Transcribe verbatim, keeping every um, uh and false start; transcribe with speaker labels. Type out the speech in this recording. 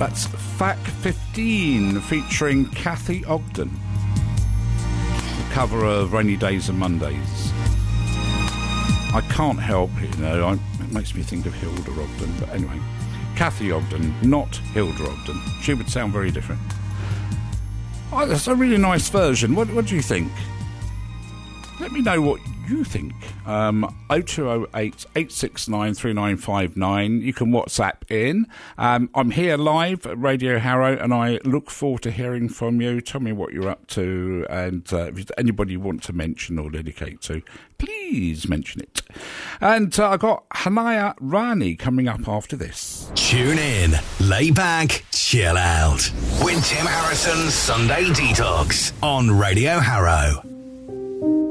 Speaker 1: That's F A C fifteen featuring Cathy Ogden. The cover of Rainy Days and Mondays. I can't help it, you know, I, it makes me think of Hilda Ogden, but anyway. Cathy Ogden, not Hilda Ogden. She would sound very different. Oh, that's a really nice version. What, what do you think? Let me know what you think. Um, oh two oh eight, eight six nine, three nine five nine. You can WhatsApp in. Um, I'm here live at Radio Harrow, and I look forward to hearing from you. Tell me what you're up to, and uh, if there's anybody you want to mention or dedicate to, please mention it. And uh, I got Hanaya Rani coming up after this.
Speaker 2: Tune in, lay back, chill out with Tim Harrison's Sunday Detox on Radio Harrow.